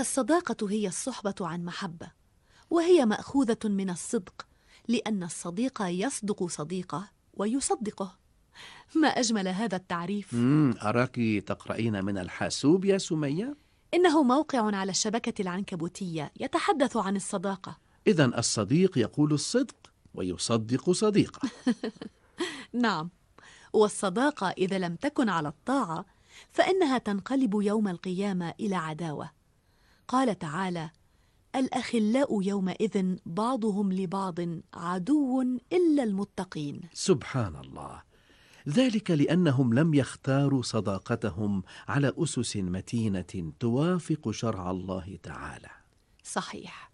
الصداقة هي الصحبة عن محبة، وهي مأخوذة من الصدق، لأن الصديق يصدق صديقه ويصدقه. ما أجمل هذا التعريف! أراك تقرأين من الحاسوب يا سمية. إنه موقع على الشبكة العنكبوتية يتحدث عن الصداقة. إذن الصديق يقول الصدق ويصدق صديقه. نعم، والصداقة إذا لم تكن على الطاعة فإنها تنقلب يوم القيامة إلى عداوة. قال تعالى: الأخلاء يومئذ بعضهم لبعض عدو إلا المتقين. سبحان الله، ذلك لأنهم لم يختاروا صداقتهم على أسس متينة توافق شرع الله تعالى. صحيح،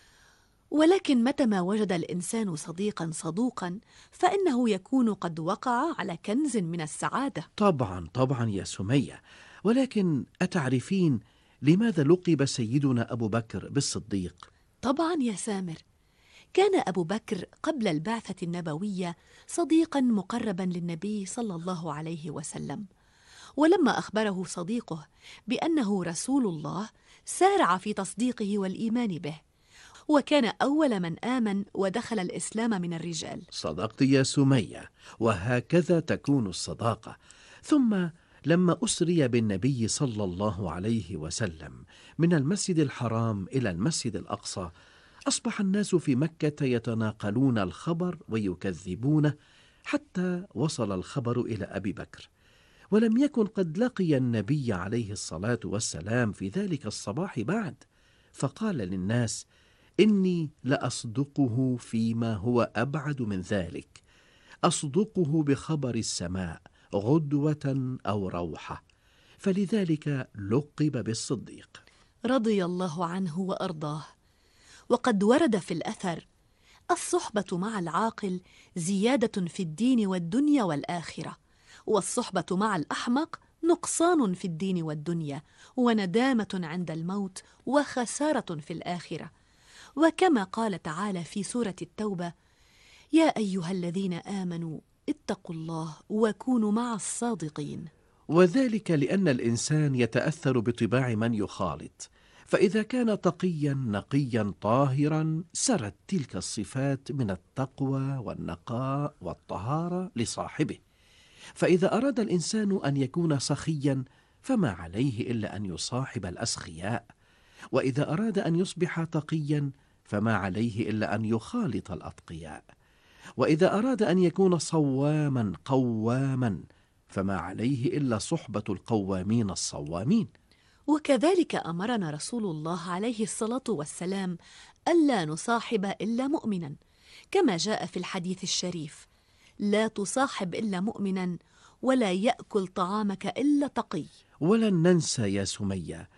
ولكن متى ما وجد الإنسان صديقا صدوقا فإنه يكون قد وقع على كنز من السعادة. طبعا طبعا يا سمية، ولكن أتعرفين لماذا لقب سيدنا أبو بكر بالصديق؟ طبعا يا سامر، كان أبو بكر قبل البعثة النبوية صديقا مقربا للنبي صلى الله عليه وسلم، ولما أخبره صديقه بأنه رسول الله سارع في تصديقه والإيمان به، وكان أول من آمن ودخل الإسلام من الرجال. صدقت يا سمية، وهكذا تكون الصداقة. ثم لما أسري بالنبي صلى الله عليه وسلم من المسجد الحرام إلى المسجد الأقصى، أصبح الناس في مكة يتناقلون الخبر ويكذبونه، حتى وصل الخبر إلى أبي بكر، ولم يكن قد لقي النبي عليه الصلاة والسلام في ذلك الصباح بعد، فقال للناس: إني لأصدقه فيما هو أبعد من ذلك، أصدقه بخبر السماء غدوة أو روحة، فلذلك لقب بالصديق. رضي الله عنه وأرضاه. وقد ورد في الأثر: الصحبة مع العاقل زيادة في الدين والدنيا والآخرة، والصحبة مع الأحمق نقصان في الدين والدنيا، وندامة عند الموت، وخسارة في الآخرة. وكما قال تعالى في سورة التوبة: يا أيها الذين آمنوا اتقوا الله وكونوا مع الصادقين. وذلك لأن الإنسان يتأثر بطباع من يخالط، فإذا كان تقيا نقيا طاهرا سرت تلك الصفات من التقوى والنقاء والطهارة لصاحبه، فإذا أراد الإنسان أن يكون سخيا فما عليه إلا أن يصاحب الأسخياء، وإذا أراد أن يصبح تقيا فما عليه إلا أن يخالط الأتقياء، وإذا أراد أن يكون صواما قواما فما عليه إلا صحبة القوامين الصوامين. وكذلك أمرنا رسول الله عليه الصلاة والسلام ألا نصاحب إلا مؤمنا، كما جاء في الحديث الشريف: لا تصاحب إلا مؤمنا، ولا يأكل طعامك إلا تقي. ولن ننسى يا سمية